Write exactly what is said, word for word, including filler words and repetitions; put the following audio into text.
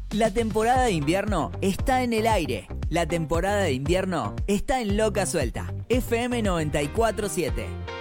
La temporada de invierno está en el aire. La temporada de invierno está en Loca Suelta. F M noventa y cuatro punto siete.